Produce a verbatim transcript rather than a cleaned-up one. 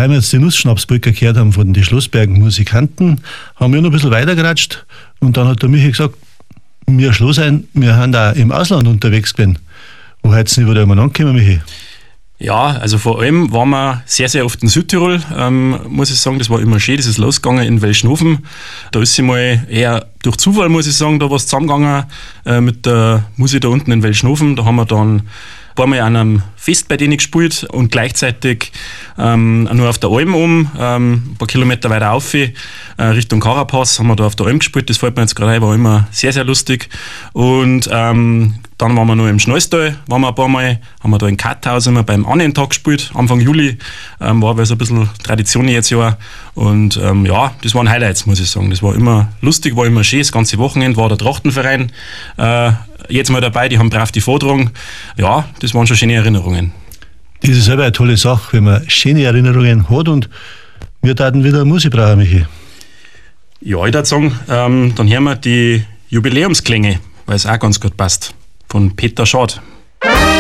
weil wir jetzt die Nussschnapsbrücke gehört haben von den Schlossbergen Musikanten, haben wir noch ein bisschen weitergeratscht und dann hat der Michi gesagt, wir Schloss ein, wir haben da im Ausland unterwegs gewesen. Wo hat's denn wieder umeinander gekommen, Michi? Ja, also vor allem waren wir sehr, sehr oft in Südtirol, ähm, muss ich sagen, das war immer schön, das ist losgegangen in Welschnofen. Da ist sie mal eher durch Zufall, muss ich sagen, da was zusammengegangen äh, mit der Musik da unten in Welschnofen. Da haben wir dann ein paar Mal an einem Fest bei denen gespielt und gleichzeitig ähm, nur auf der Alm um, ähm, ein paar Kilometer weiter rauf, äh, Richtung Karapass, haben wir da auf der Alm gespielt. Das fällt mir jetzt gerade ein, war immer sehr, sehr lustig. Und ähm, dann waren wir noch im Schnalstal, waren wir ein paar Mal, haben wir da in Karthaus immer beim Annentag gespielt, Anfang Juli, ähm, war aber so ein bisschen Tradition jetzt ja. Und ähm, ja, das waren Highlights, muss ich sagen. Das war immer lustig, war immer schön, das ganze Wochenende war der Trachtenverein äh, jetzt mal dabei, die haben brav die Vorderung. Ja, das waren schon schöne Erinnerungen. Das ist selber eine tolle Sache, wenn man schöne Erinnerungen hat und wir taten wieder Musik brauchen, Michi. Ja, ich würde sagen, ähm, dann hören wir die Jubiläumsklänge, weil es auch ganz gut passt, von Peter Schad.